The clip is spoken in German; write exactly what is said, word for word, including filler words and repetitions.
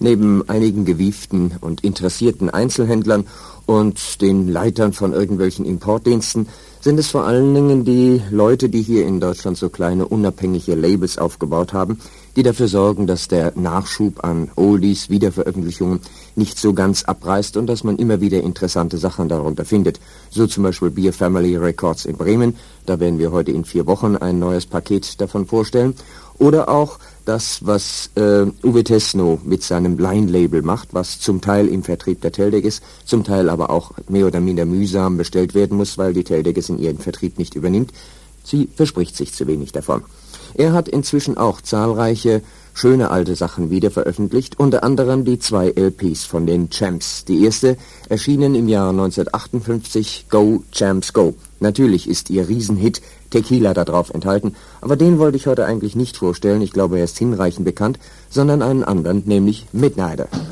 Neben einigen gewieften und interessierten Einzelhändlern und den Leitern von irgendwelchen Importdiensten sind es vor allen Dingen die Leute, die hier in Deutschland so kleine unabhängige Labels aufgebaut haben, die dafür sorgen, dass der Nachschub an Oldies, Wiederveröffentlichungen nicht so ganz abreißt und dass man immer wieder interessante Sachen darunter findet. So zum Beispiel Beer Family Records in Bremen, da werden wir heute in vier Wochen ein neues Paket davon vorstellen. Oder auch das, was äh, Uwe Tesno mit seinem Line-Label macht, was zum Teil im Vertrieb der Teldec zum Teil aber auch mehr oder minder mühsam bestellt werden muss, weil die Teldec in ihren Vertrieb nicht übernimmt. Sie verspricht sich zu wenig davon. Er hat inzwischen auch zahlreiche schöne alte Sachen wieder veröffentlicht, unter anderem die zwei L Ps von den Champs. Die erste erschienen im Jahr neunzehnhundertachtundfünfzig, Go Champs Go. Natürlich ist ihr Riesenhit Tequila da drauf enthalten, aber den wollte ich heute eigentlich nicht vorstellen, ich glaube er ist hinreichend bekannt, sondern einen anderen, nämlich Midnighter.